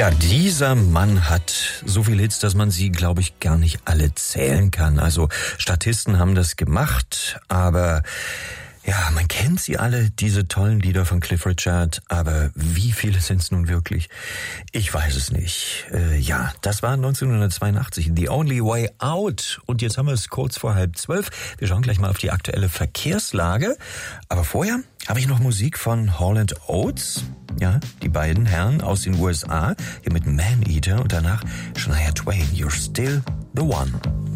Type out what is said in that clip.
Ja, dieser Mann hat so viele Hits, dass man sie, glaube ich, gar nicht alle zählen kann. Also Statisten haben das gemacht, aber ja, man kennt sie alle, diese tollen Lieder von Cliff Richard, aber wie viele sind es nun wirklich? Ich weiß es nicht. Ja, das war 1982, The Only Way Out. Und jetzt haben wir es kurz vor 11:30. Wir schauen gleich mal auf die aktuelle Verkehrslage. Aber vorher habe ich noch Musik von Hall & Oates. Ja, die beiden Herren aus den USA, hier mit Man Eater und danach Shania Twain, You're Still the One.